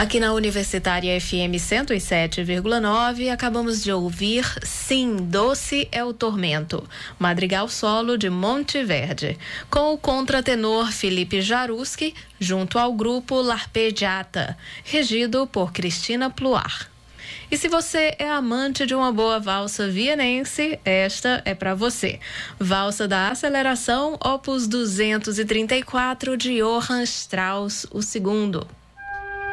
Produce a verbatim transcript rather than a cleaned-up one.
Aqui na Universitária F M cento e sete vírgula nove, acabamos de ouvir Sim, Doce é o Tormento, madrigal solo de Monte Verde, com o contratenor Felipe Jaruski, junto ao grupo L'Arpeggiata, regido por Cristina Pluar. E se você é amante de uma boa valsa vienense, esta é para você. Valsa da Aceleração, opus duzentos e trinta e quatro, de Johann Strauss, o segundo.